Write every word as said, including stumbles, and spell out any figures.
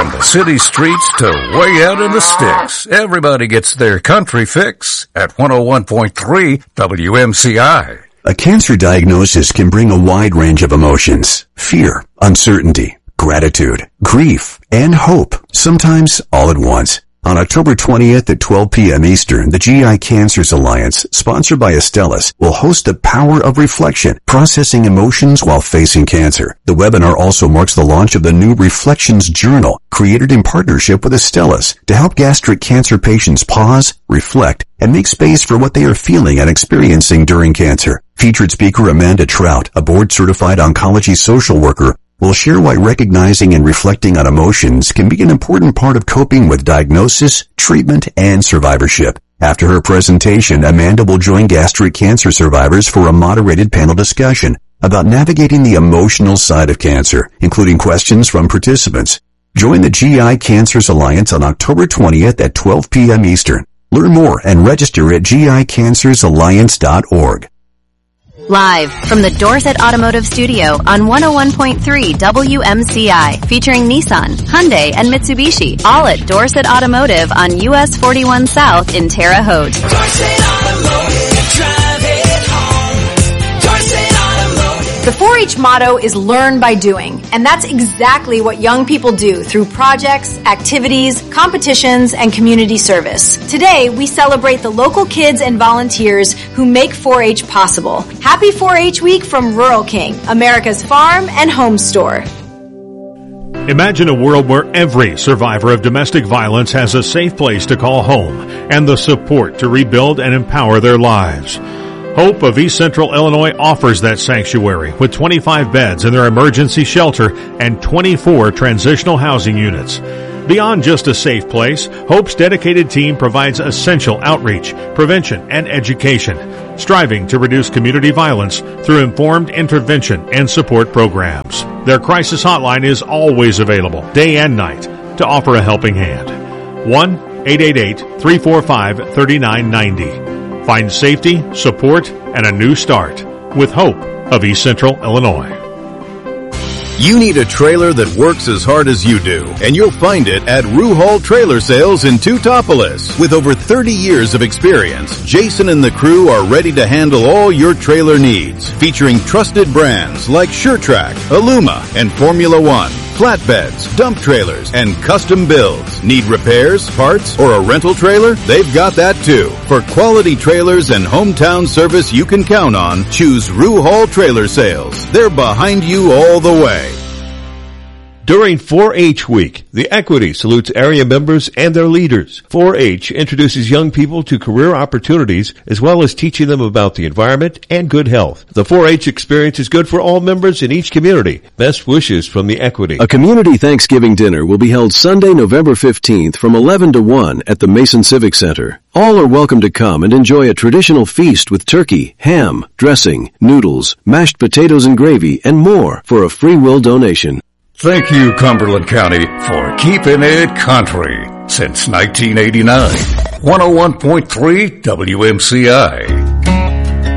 From the city streets to way out in the sticks, everybody gets their country fix at one oh one point three W M C I. A cancer diagnosis can bring a wide range of emotions: fear, uncertainty, gratitude, grief, and hope, sometimes all at once. On October twentieth at twelve p.m. Eastern, the G I Cancers Alliance, sponsored by Astellas, will host the Power of Reflection, Processing Emotions While Facing Cancer. The webinar also marks the launch of the new Reflections Journal, created in partnership with Astellas, to help gastric cancer patients pause, reflect, and make space for what they are feeling and experiencing during cancer. Featured speaker Amanda Trout, a board-certified oncology social worker, will share why recognizing and reflecting on emotions can be an important part of coping with diagnosis, treatment, and survivorship. After her presentation, Amanda will join gastric cancer survivors for a moderated panel discussion about navigating the emotional side of cancer, including questions from participants. Join the G I Cancers Alliance on October twentieth at twelve p.m. Eastern. Learn more and register at G I cancers alliance dot org. Live from the Dorset Automotive Studio on one oh one point three W M C I, featuring Nissan, Hyundai, and Mitsubishi, all at Dorset Automotive on U S forty-one South in Terre Haute. Dorset Automotive, drive it home. Dorset Automotive. The four H motto is learn by doing, and that's exactly what young people do through projects, activities, competitions, and community service. Today, we celebrate the local kids and volunteers who make four H possible. Happy four H Week from Rural King, America's farm and home store. Imagine a world where every survivor of domestic violence has a safe place to call home and the support to rebuild and empower their lives. Hope of East Central Illinois offers that sanctuary with twenty-five beds in their emergency shelter and twenty-four transitional housing units. Beyond just a safe place, Hope's dedicated team provides essential outreach, prevention, and education, striving to reduce community violence through informed intervention and support programs. Their crisis hotline is always available, day and night, to offer a helping hand. one eight eight eight, three four five, three nine nine zero. Find safety, support, and a new start with Hope of East Central Illinois. You need a trailer that works as hard as you do, and you'll find it at Ruhal Trailer Sales in Teutopolis. With over thirty years of experience, Jason and the crew are ready to handle all your trailer needs, featuring trusted brands like SureTrack, Aluma, and Formula One. Flatbeds, dump trailers, and custom builds. Need repairs, parts, or a rental trailer? They've got that too. For quality trailers and hometown service you can count on, choose Ruhal Trailer Sales. They're behind you all the way. During four H Week, the Equity salutes area members and their leaders. four H introduces young people to career opportunities as well as teaching them about the environment and good health. The four H experience is good for all members in each community. Best wishes from the Equity. A community Thanksgiving dinner will be held Sunday, November fifteenth from eleven to one at the Mason Civic Center. All are welcome to come and enjoy a traditional feast with turkey, ham, dressing, noodles, mashed potatoes and gravy, and more for a free will donation. Thank you, Cumberland County, for keeping it country since nineteen eighty-nine. one oh one point three W M C I.